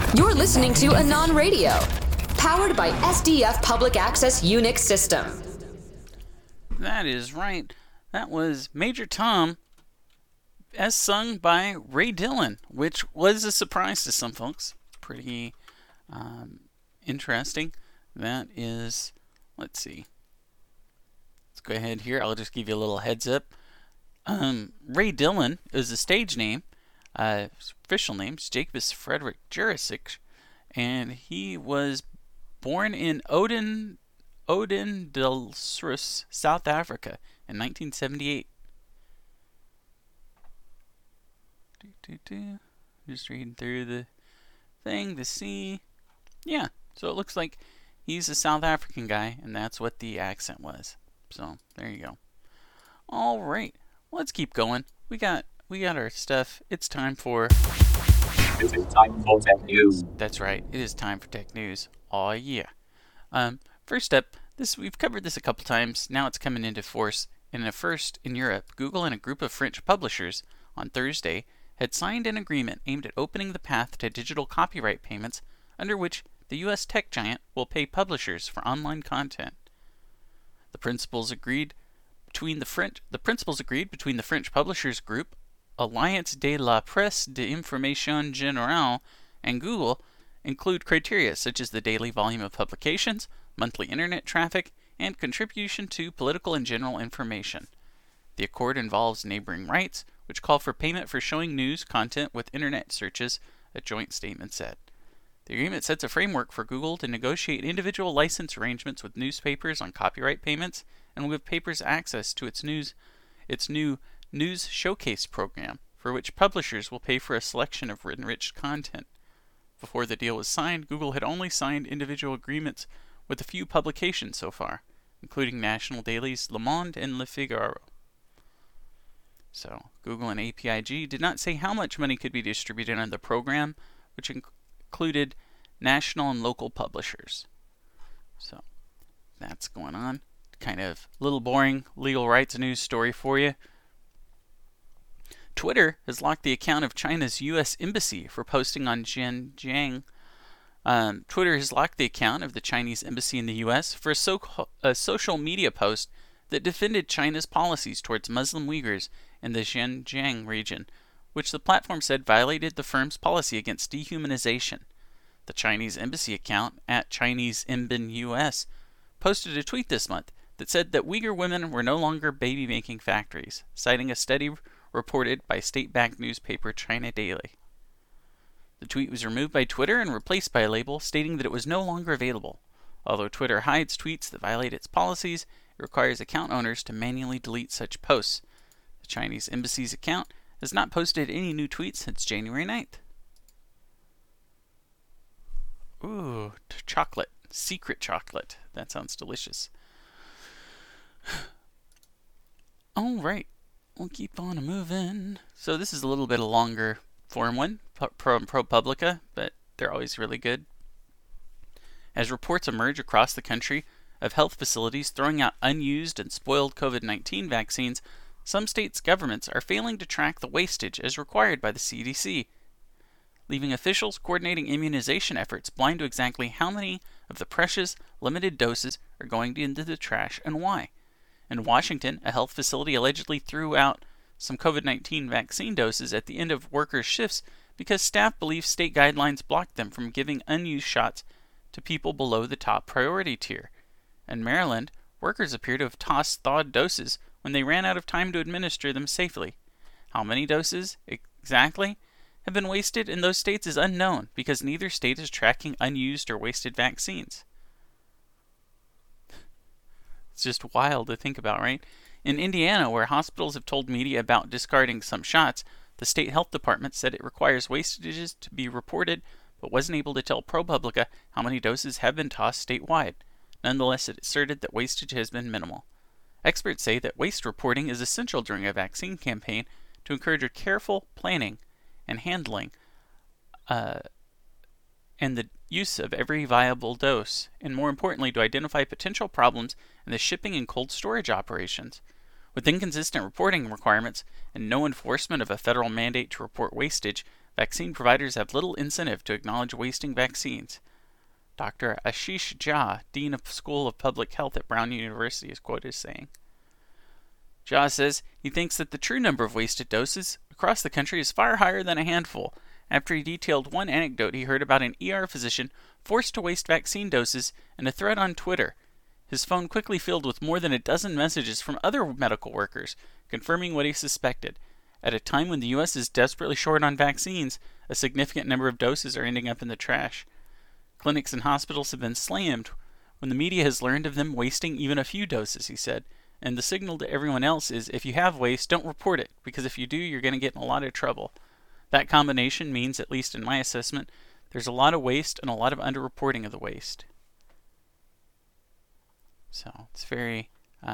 You're listening to Anon Radio, powered by SDF Public Access Unix System. That is right. That was Major Tom, as sung by Ray Dillon, which was a surprise to some folks. Pretty interesting. That is, let's see. Let's go ahead here. I'll just give you a little heads up. Ray Dillon is a stage name. His official name is Jacobus Frederick Jurisic, and he was born in Odendelsrus, South Africa, in 1978. Just reading through the thing to see. Yeah, so it looks like he's a South African guy, and that's what the accent was. So there you go. All right, let's keep going. We got our stuff. It's time for. It is time for tech news. That's right. It is time for tech news. Oh yeah. First up, we've covered this a couple times. Now it's coming into force. In a first in Europe, Google and a group of French publishers on Thursday had signed an agreement aimed at opening the path to digital copyright payments, under which the U.S. tech giant will pay publishers for online content. The principles agreed between the French publishers group, Alliance de la Presse d'Information Générale, and Google include criteria such as the daily volume of publications, monthly internet traffic, and contribution to political and general information. The accord involves neighboring rights, which call for payment for showing news content with internet searches, a joint statement said. The agreement sets a framework for Google to negotiate individual license arrangements with newspapers on copyright payments, and will give papers access to its new News Showcase program, for which publishers will pay for a selection of enriched content. Before the deal was signed, Google had only signed individual agreements with a few publications so far, including national dailies Le Monde and Le Figaro. So, Google and APIG did not say how much money could be distributed under the program, which included national and local publishers. So, that's going on. Kind of a little boring legal rights news story for you. Twitter has locked the account of China's U.S. Embassy for posting on Xinjiang. Twitter has locked the account of the Chinese Embassy in the U.S. for a social media post that defended China's policies towards Muslim Uyghurs in the Xinjiang region, which the platform said violated the firm's policy against dehumanization. The Chinese Embassy account, at Chinese Embin US, posted a tweet this month that said that Uyghur women were no longer baby-making factories, citing a study reported by state-backed newspaper China Daily. The tweet was removed by Twitter and replaced by a label stating that it was no longer available. Although Twitter hides tweets that violate its policies, it requires account owners to manually delete such posts. The Chinese Embassy's account has not posted any new tweets since January 9th. Ooh, chocolate. Secret chocolate. That sounds delicious. Alright, we'll keep on moving. So this is a little bit a longer form one from ProPublica, but they're always really good. As reports emerge across the country of health facilities throwing out unused and spoiled COVID-19 vaccines, some states' governments are failing to track the wastage as required by the CDC, leaving officials coordinating immunization efforts blind to exactly how many of the precious, limited doses are going into the trash and why. In Washington, a health facility allegedly threw out some COVID-19 vaccine doses at the end of workers' shifts because staff believe state guidelines blocked them from giving unused shots to people below the top priority tier. In Maryland, workers appear to have tossed thawed doses when they ran out of time to administer them safely. How many doses exactly have been wasted in those states is unknown because neither state is tracking unused or wasted vaccines. It's just wild to think about, right? In Indiana, where hospitals have told media about discarding some shots, the state health department said it requires wastages to be reported, but wasn't able to tell ProPublica how many doses have been tossed statewide. Nonetheless, it asserted that wastage has been minimal. Experts say that waste reporting is essential during a vaccine campaign to encourage a careful planning and handling and the use of every viable dose, and more importantly, to identify potential problems in the shipping and cold storage operations. With inconsistent reporting requirements and no enforcement of a federal mandate to report wastage, vaccine providers have little incentive to acknowledge wasting vaccines. Dr. Ashish Jha, Dean of School of Public Health at Brown University, is quoted as saying. Jha says he thinks that the true number of wasted doses across the country is far higher than a handful, after he detailed one anecdote he heard about an ER physician forced to waste vaccine doses in a thread on Twitter. His phone quickly filled with more than a dozen messages from other medical workers, confirming what he suspected. At a time when the U.S. is desperately short on vaccines, a significant number of doses are ending up in the trash. Clinics and hospitals have been slammed when the media has learned of them wasting even a few doses, he said. And the signal to everyone else is, if you have waste, don't report it, because if you do, you're going to get in a lot of trouble. That combination means, at least in my assessment, there's a lot of waste and a lot of underreporting of the waste. So it's very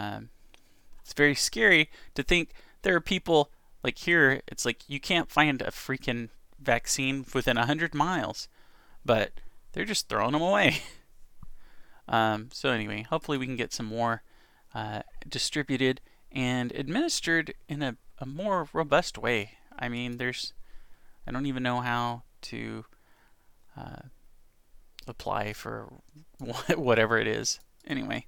scary to think there are people like here. It's like you can't find a freaking vaccine within 100 miles, but they're just throwing them away. So anyway, hopefully we can get some more distributed and administered in a more robust way. I mean, I don't even know how to apply for whatever it is. Anyway.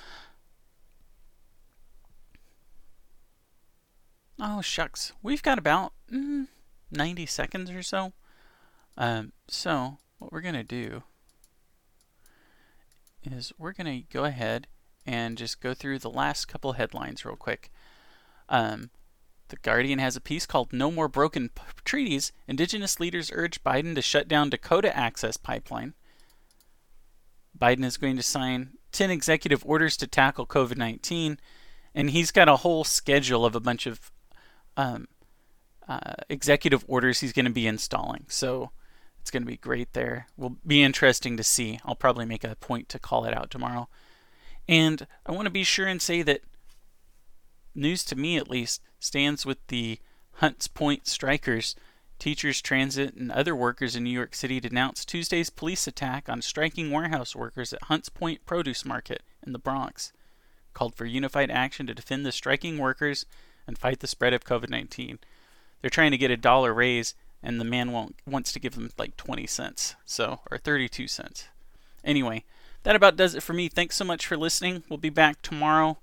Oh, shucks. We've got about 90 seconds or so. So what we're going to do is we're going to go ahead and just go through the last couple headlines real quick. The Guardian has a piece called No More Broken Treaties. Indigenous leaders urge Biden to shut down Dakota Access Pipeline. Biden is going to sign 10 executive orders to tackle COVID-19. And he's got a whole schedule of a bunch of executive orders he's going to be installing. So it's going to be great there. Will be interesting to see. I'll probably make a point to call it out tomorrow. And I want to be sure and say that news, to me at least, stands with the Hunts Point strikers. Teachers, transit, and other workers in New York City denounced Tuesday's police attack on striking warehouse workers at Hunts Point Produce Market in the Bronx. Called for unified action to defend the striking workers and fight the spread of COVID-19. They're trying to get a $1 raise, and the man wants to give them like 20 cents, or 32 cents. Anyway, that about does it for me. Thanks so much for listening. We'll be back tomorrow.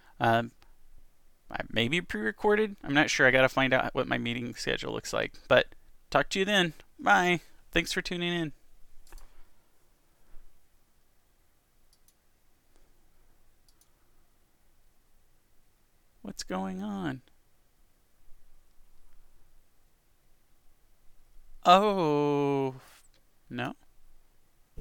Maybe pre-recorded. I'm not sure. I got to find out what my meeting schedule looks like. But talk to you then. Bye. Thanks for tuning in. What's going on? Oh, no.